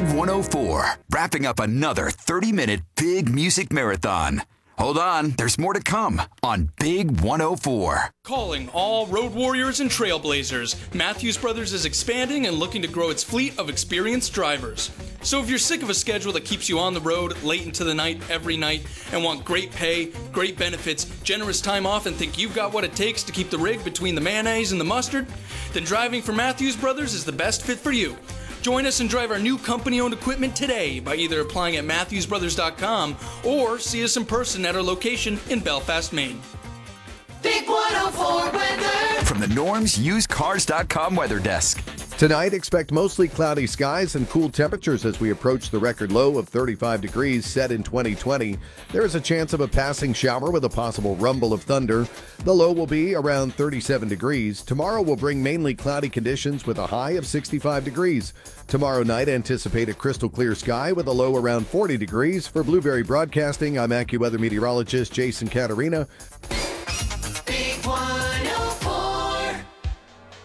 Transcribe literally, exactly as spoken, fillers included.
Big one oh four, wrapping up another thirty-minute big music marathon. Hold on, there's more to come on Big one oh four. Calling all road warriors and trailblazers, Matthews Brothers is expanding and looking to grow its fleet of experienced drivers. So if you're sick of a schedule that keeps you on the road late into the night every night and want great pay, great benefits, generous time off, and think you've got what it takes to keep the rig between the mayonnaise and the mustard, then driving for Matthews Brothers is the best fit for you. Join us and drive our new company-owned equipment today by either applying at matthews brothers dot com or see us in person at our location in Belfast, Maine. Big one oh four weather. From the Norm's Used Cars dot com weather desk. Tonight, expect mostly cloudy skies and cool temperatures as we approach the record low of thirty-five degrees set in twenty twenty. There is a chance of a passing shower with a possible rumble of thunder. The low will be around thirty-seven degrees. Tomorrow will bring mainly cloudy conditions with a high of sixty-five degrees. Tomorrow night, anticipate a crystal clear sky with a low around forty degrees. For Blueberry Broadcasting, I'm AccuWeather meteorologist Jason Caterina.